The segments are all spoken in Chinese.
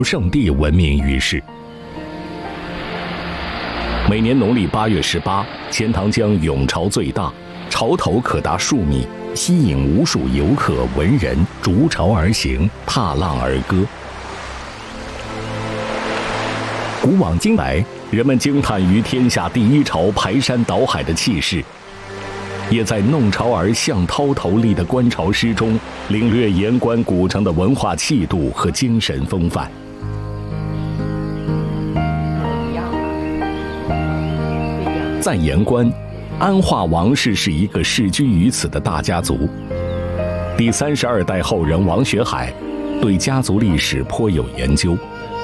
圣地闻名于世。每年农历8月18，钱塘江涌潮最大，潮头可达数米，吸引无数游客、文人逐潮而行，踏浪而歌。古往今来，人们惊叹于天下第一潮排山倒海的气势，也在弄潮儿向涛头立的观潮诗中，领略盐官古城的文化气度和精神风范。在盐官，安化王氏是一个世居于此的大家族。第32代后人王学海对家族历史颇有研究。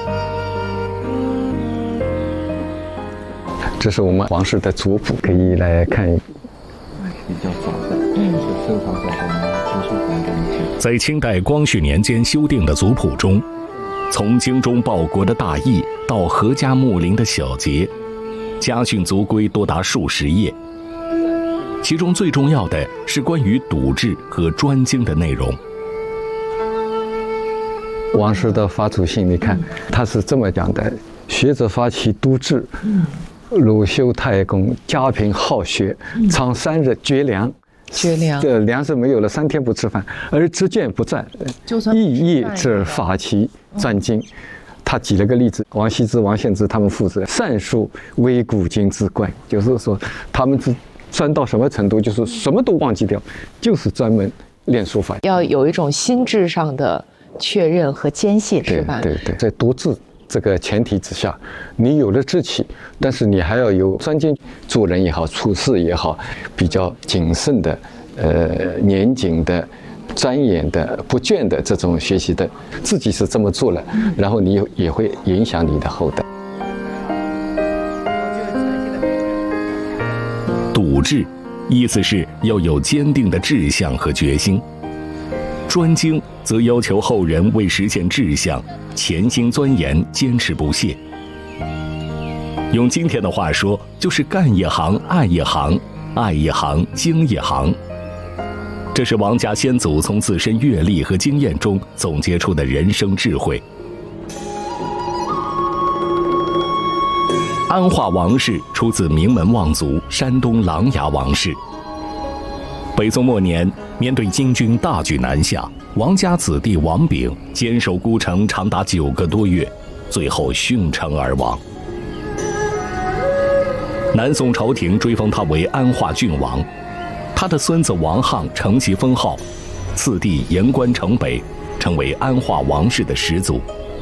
这是我们王氏的族谱，可以来看。 比较早的，是收藏在我们图书馆中。 在清代光绪年间修订的族谱中，从精忠报国的大义到阖家睦邻的小节，家训族规多达数十页。其中最重要的是关于笃志和专精的内容。 王氏的发祖信，你看他是这么讲的：学者发其笃志，鲁修太公，家贫好学，常3日绝粮。这粮食没有了，3天不吃饭，而知见不战，异业之法其专精。他举了个例子，王羲之、王献之他们父子善书为古今之怪，就是说他们是专到什么程度，就是什么都忘记掉，就是专门练书法。 要有一种心智上的确认和坚信，是吧？ 对，在笃志这个前提之下，你有了志气，但是你还要有专精，做人也好，处事也好，比较谨慎的、严谨的、钻研的、不倦的这种学习的，自己是这么做了，然后你也会影响你的后代。 笃志，意思是要有坚定的志向和决心；专精则要求后人为实现志向，潜心钻研，坚持不懈。用今天的话说，就是干一行爱一行，爱一行精一行。这是王家先祖从自身阅历和经验中总结出的人生智慧。安化王氏出自名门望族山东琅琊王氏。北宋末年，面对金军大举南下，王家子弟王炳坚守孤城长达9个多月，最后殉城而亡。南宋朝廷追封他为安化郡王，他的孙子王沆承袭封号，次第盐官城北，成为安化王氏的始祖。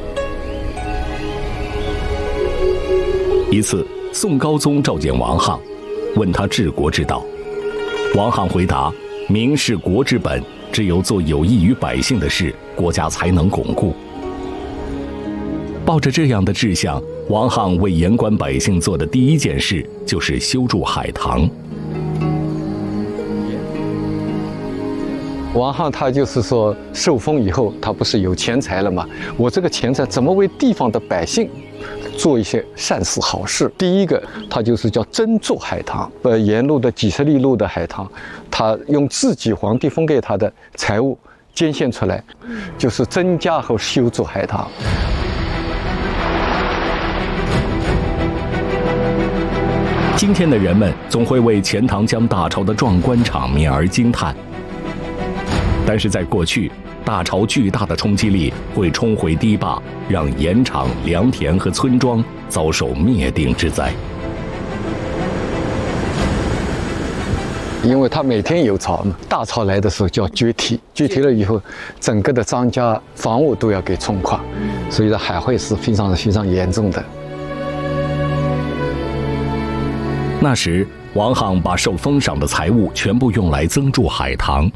一次，宋高宗召见王沆，问他治国之道。王沆回答：民是国之本，只有做有益于百姓的事，国家才能巩固。抱着这样的志向，王沆为盐官百姓做的第一件事就是修筑海塘。 王沆他就是说，受封以后，他不是有钱财了吗？我这个钱财怎么为地方的百姓做一些善事好事？第一个，他就是叫增筑海塘，沿路的几十里路的海塘，他用自己皇帝封给他的财物捐献出来，就是增加和修筑海塘。 今天的人们总会为钱塘江大潮的壮观场面而惊叹，但是在过去，大潮巨大的冲击力会冲毁堤坝，让盐场、良田和村庄遭受灭顶之灾。 因为它每天有潮嘛，大潮来的时候就要决堤，决堤了以后，整个的庄稼、房屋都要给冲垮，所以说海会是非常严重的。 那时，王沆把受封赏的财物全部用来增筑海塘。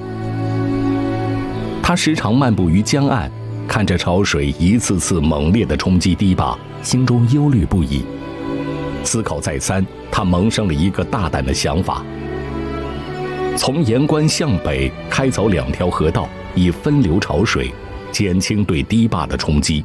他时常漫步于江岸，看着潮水一次次猛烈地冲击堤坝，心中忧虑不已。思考再三，他萌生了一个大胆的想法：从盐官向北开凿2条河道，以分流潮水，减轻对堤坝的冲击。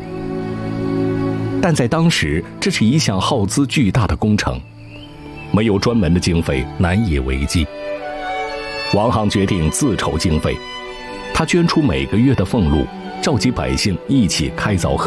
但在当时，这是一项耗资巨大的工程，没有专门的经费，难以为继。王沆决定自筹经费，他捐出每个月的俸禄，召集百姓一起开凿河。